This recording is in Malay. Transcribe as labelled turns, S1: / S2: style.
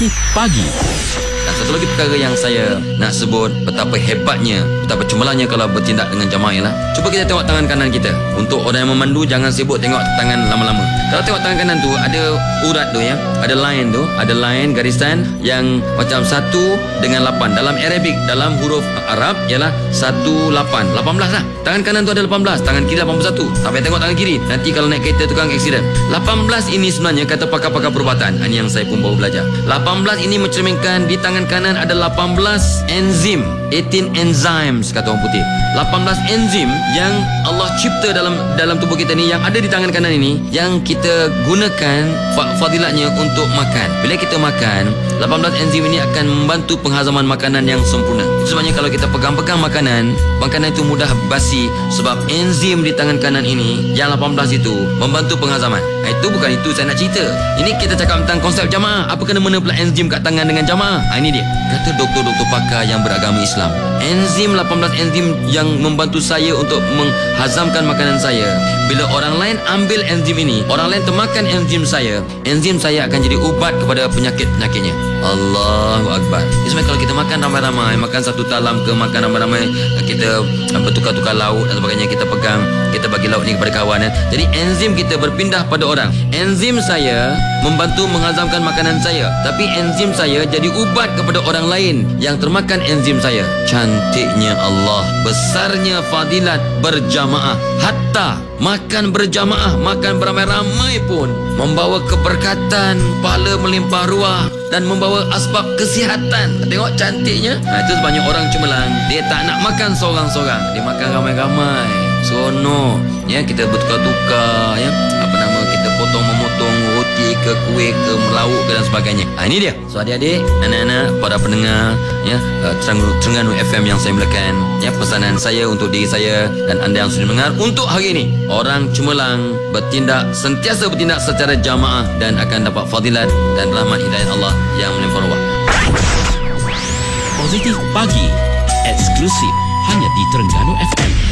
S1: Pagi.
S2: Dan satu lagi perkara yang saya nak sebut, betapa hebatnya, betapa cemerlangnya kalau bertindak dengan jamaah ialah, cuba kita tengok tangan kanan kita. Untuk orang yang memandu, jangan sibuk tengok tangan lama-lama. Kalau tengok tangan kanan tu, ada urat tu ya, ada line tu, ada line garisan yang macam 1 dengan 8. Dalam Arabic, dalam huruf Arab ialah 18 lah. Tangan kanan tu ada 18, tangan kiri 81. Tak payah tengok tangan kiri, nanti kalau naik kereta tukang aksiden. 18 ini sebenarnya kata pakar-pakar perubatan, ini yang saya pun baru belajar. 18 ini mencerminkan di tangan kanan ada 18 enzim, 18 enzymes kata orang putih. 18 enzim yang Allah cipta dalam tubuh kita ni, yang ada di tangan kanan ini, yang kita gunakan fadilatnya untuk makan. Bila kita makan, 18 enzim ini akan membantu penghazaman makanan yang sempurna. Itu sebabnya kalau kita pegang-pegang makanan itu mudah basi, sebab enzim di tangan kanan ini yang 18 itu membantu penghazaman. Itu saya nak cerita. Ini kita cakap tentang konsep jamaah. Apa kena-mena pula enzim kat tangan dengan jamaah? Ini dia. Kata doktor-doktor pakar yang beragama Islam, enzim 18 enzim yang membantu saya untuk menghazamkan makanan saya. Bila orang lain ambil enzim ini, orang lain termakan enzim saya akan jadi ubat kepada penyakit-penyakitnya. Allahu Akbar. Jadi kalau kita makan ramai-ramai, makan satu talam ke, makan ramai-ramai, kita bertukar-tukar lauk dan sebagainya, kita pegang, kita bagi lauk ni kepada kawan. Jadi enzim kita berpindah pada orang. Enzim saya membantu menghazamkan makanan saya, tapi enzim saya jadi ubat kepada orang lain yang termakan enzim saya. Cantiknya Allah, besarnya fadilat berjamaah. Hatta makan berjamaah, makan beramai-ramai pun membawa keberkatan, pahala melimpah ruah dan membawa asbab kesihatan. Tengok cantiknya. Itu sebabnya orang cemerlang, dia tak nak makan seorang-seorang, dia makan ramai-ramai. Seronok ya, kita bertukar-tukar ya, kita potong-memotong roti ke, kuih ke, melauk ke dan sebagainya. Ini dia. So adik-adik, anak-anak, para pendengar ya, Terengganu FM yang saya mulakan ya, pesanan saya untuk diri saya dan anda yang sudah mendengar untuk hari ini, orang cemerlang sentiasa bertindak secara jamaah dan akan dapat fadilat dan rahmat hidayah Allah yang melimpah ruah.
S1: Positif Pagi, eksklusif hanya di Terengganu FM.